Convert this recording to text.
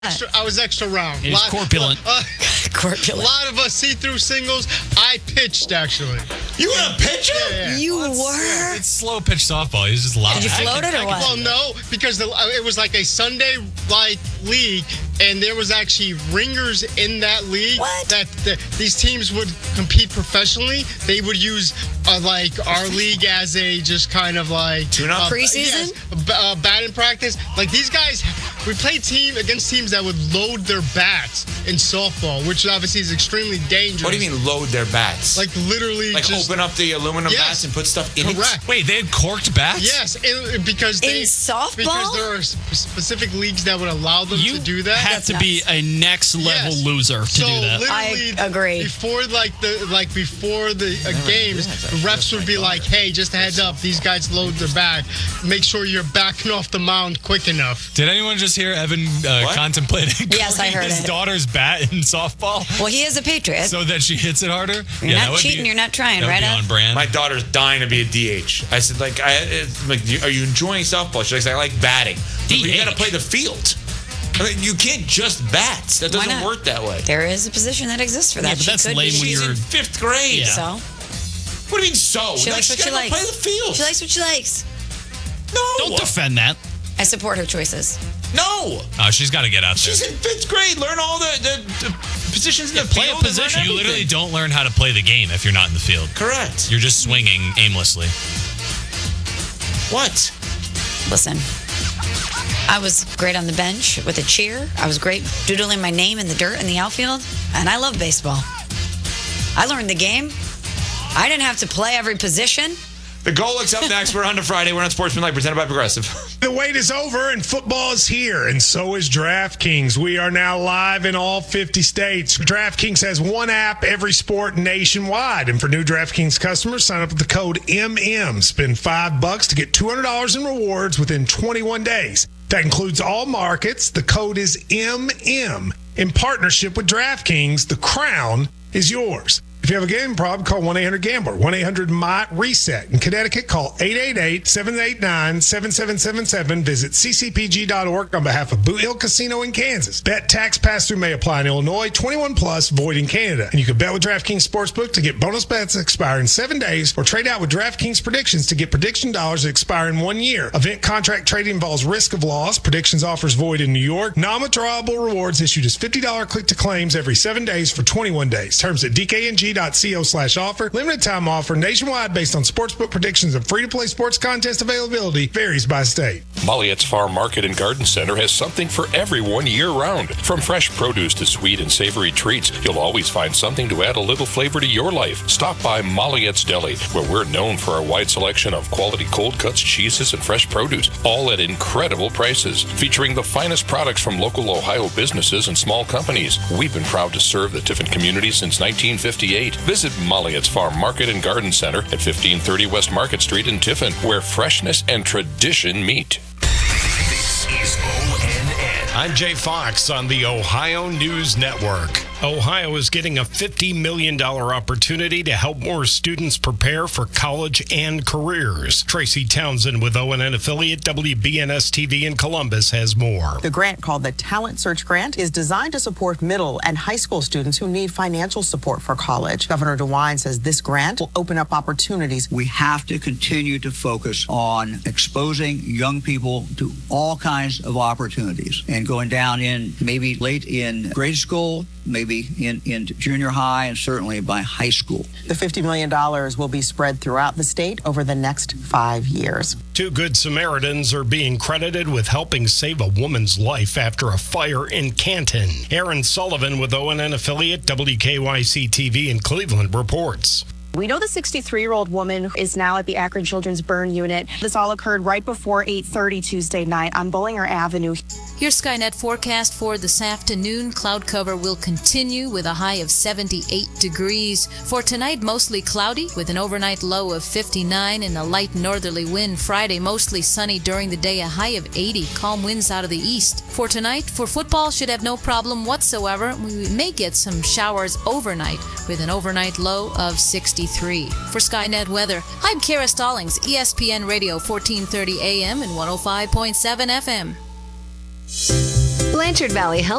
I was extra round. He's corpulent. Corpulent. A lot of us see-through singles. I pitched, actually. You were a pitcher? Yeah. You were? It's slow pitch softball. He's just loud. Did you float it or what? Well, no, because it was like a Sunday league, and there was actually ringers in that league. What? That these teams would compete professionally. They would use our league as a just kind of like tune-up preseason batting practice. Like these guys, we played against teams that would load their bats in softball, which obviously is extremely dangerous. What do you mean load their bats? Like literally, like just open up the aluminum bats and put stuff in correct. it? Wait, they had corked bats? Yes, because in softball? Because there are specific leagues that would allow them to do that. Have to be a next level loser to do that. Literally, I agree. Before the games, the refs would be like, "Hey, just a heads up, these guys load their bat. Make sure you're backing off the mound quick enough." Did anyone just hear Evan contemplating Yes, I heard his it. daughter's bat in softball? Well, he is a Patriot. So that she hits it harder? You're not cheating, you're not trying, that would right? be on brand. My daughter's dying to be a DH. I said, are you enjoying softball? She's like, I like batting. You got to play the field. I mean, you can't just bat. That doesn't work that way. There is a position that exists for that. Yeah, but that's lame when She's you're in 5th grade. Yeah. So? What do you mean so? She likes what she likes. Play the field. She likes what she likes. No. Don't defend that. I support her choices. No. Oh, she's got to get out there. She's in 5th grade. Learn all the positions in the play a field. position. You literally don't learn how to play the game if you're not in the field. Correct. You're just swinging aimlessly. What? Listen, I was great on the bench with a cheer. I was great doodling my name in the dirt in the outfield. And I love baseball. I learned the game. I didn't have to play every position. The Goal looks up next. We're on to Friday. We're on Sportsmanlike, presented by Progressive. The wait is over and football is here, and so is DraftKings. We are now live in all 50 states. DraftKings has one app, every sport nationwide. And for new DraftKings customers, sign up with the code MM. Spend $5 to get $200 in rewards within 21 days. That includes all markets. The code is MM. In partnership with DraftKings, the crown is yours. If you have a gambling problem, call 1-800-GAMBLER, 1-800-MY-RESET. In Connecticut, call 888-789-7777. Visit ccpg.org on behalf of Boot Hill Casino in Kansas. Bet tax pass-through may apply in Illinois, 21 plus, void in Canada. And you can bet with DraftKings Sportsbook to get bonus bets that expire in 7 days, or trade out with DraftKings Predictions to get prediction dollars that expire in 1 year. Event contract trading involves risk of loss. Predictions offers void in New York. Non-withdrawable rewards issued as $50 click-to-claims every 7 days for 21 days. Terms at DKNG.co/offer. Limited time offer nationwide based on sportsbook predictions and free-to-play sports contest availability varies by state. Mollieette's Farm Market and Garden Center has something for everyone year-round. From fresh produce to sweet and savory treats, you'll always find something to add a little flavor to your life. Stop by Mollieette's Deli, where we're known for our wide selection of quality cold cuts, cheeses, and fresh produce, all at incredible prices. Featuring the finest products from local Ohio businesses and small companies. We've been proud to serve the Tiffin community since 1958. Visit Mollieette's Farm Market and Garden Center at 1530 West Market Street in Tiffin, where freshness and tradition meet. This is ONN. I'm Jay Fox on the Ohio News Network. Ohio is getting a $50 million opportunity to help more students prepare for college and careers. Tracy Townsend with ONN affiliate WBNS-TV in Columbus has more. The grant, called the Talent Search Grant, is designed to support middle and high school students who need financial support for college. Governor DeWine says this grant will open up opportunities. We have to continue to focus on exposing young people to all kinds of opportunities and going down in maybe late in grade school, maybe in junior high, and certainly by high school. The $50 million will be spread throughout the state over the next 5 years. 2 Good Samaritans are being credited with helping save a woman's life after a fire in Canton. Aaron Sullivan with ONN affiliate WKYC-TV in Cleveland reports. We know the 63-year-old woman is now at the Akron Children's Burn Unit. This all occurred right before 8:30 Tuesday night on Bullinger Avenue. Your Skynet forecast for this afternoon. Cloud cover will continue with a high of 78 degrees. For tonight, mostly cloudy with an overnight low of 59 and a light northerly wind. Friday, mostly sunny during the day, a high of 80. Calm winds out of the east. For tonight, for football, should have no problem whatsoever. We may get some showers overnight with an overnight low of 63. For Skynet Weather, I'm Kara Stallings, ESPN Radio 1430 AM and 105.7 FM. Blanchard Valley Health